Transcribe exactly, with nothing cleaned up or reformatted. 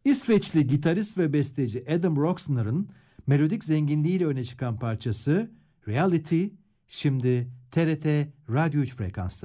İsveçli gitarist ve besteci Adam Roxner'ın melodik zenginliğiyle öne çıkan parçası Reality şimdi T R T Radyo üç frekansta.